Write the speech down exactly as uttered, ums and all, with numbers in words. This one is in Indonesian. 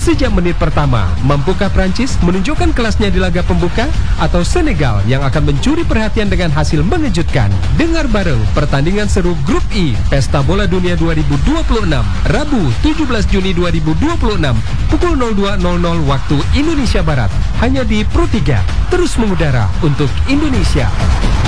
sejak menit pertama. Mampukah Prancis menunjukkan kelasnya di laga pembuka atau Senegal yang akan mencuri perhatian dengan hasil mengejutkan? Dengar bareng pertandingan seru Grup I Pesta Bola Dunia dua ribu dua puluh enam Rabu tujuh belas Juni dua ribu dua puluh enam pukul nol dua nol nol waktu Indonesia Barat hanya di Pro tiga, terus mengudara untuk Indonesia.